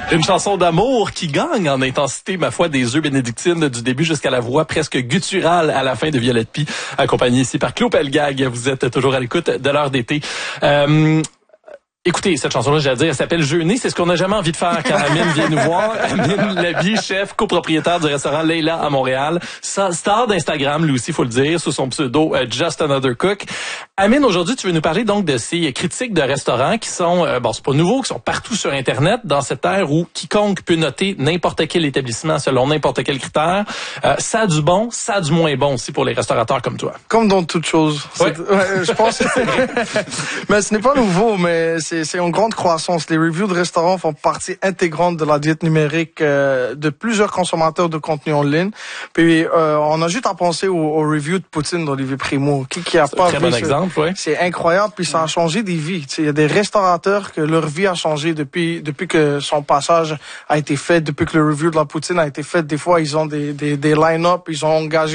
Une chanson d'amour qui gagne en intensité, ma foi, des œufs bénédictines du début jusqu'à la voix presque gutturale à la fin de Violette Pie, accompagnée ici par Claude Pelgag. Vous êtes toujours à l'écoute de l'heure d'été. Écoutez, cette chanson-là, j'allais dire, elle s'appelle Jeûner. C'est ce qu'on n'a jamais envie de faire quand Amine vient nous voir. Amine Labi, chef, copropriétaire du restaurant Leila à Montréal. Star d'Instagram, lui aussi, faut le dire, sous son pseudo Just Another Cook. Amine, aujourd'hui, tu veux nous parler donc de ces critiques de restaurants qui sont, c'est pas nouveau, qui sont partout sur Internet, dans cette ère où quiconque peut noter n'importe quel établissement selon n'importe quel critère. Ça a du bon, ça a du moins bon aussi pour les restaurateurs comme toi. Comme dans toute chose. Ouais. Je pense que c'est vrai. Mais ce n'est pas nouveau, mais c'est en grande croissance. Les reviews de restaurants font partie intégrante de la diète numérique de plusieurs consommateurs de contenu en ligne. Puis on a juste à penser aux reviews de poutine d'Olivier Primo. Qui a pas très bon exemple, ouais. C'est incroyable, puis ça a changé des vies. Il y a des restaurateurs que leur vie a changé depuis que son passage a été fait, depuis que le review de la poutine a été fait. Des fois, ils ont des line-up, ils ont engagé